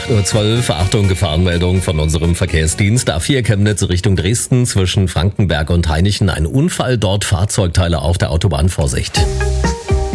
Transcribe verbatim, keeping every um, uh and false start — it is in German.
acht Uhr zwölf, Achtung, Gefahrenmeldung von unserem Verkehrsdienst. A vier Chemnitz Richtung Dresden zwischen Frankenberg und Hainichen. Ein Unfall, dort Fahrzeugteile auf der Autobahn, Vorsicht.